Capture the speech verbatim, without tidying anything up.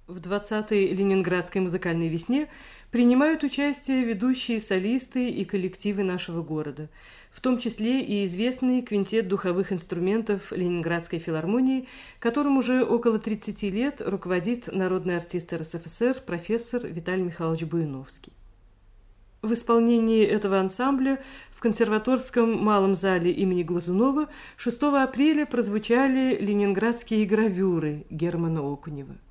В двадцатой Ленинградской музыкальной весне принимают участие ведущие солисты и коллективы нашего города, в том числе и известный квинтет духовых инструментов Ленинградской филармонии, которым уже около тридцати лет руководит народный артист эр эс эф эс эр профессор Виталий Михайлович Буйновский. В исполнении этого ансамбля в консерваторском малом зале имени Глазунова шестого апреля прозвучали ленинградские гравюры Германа Окунева.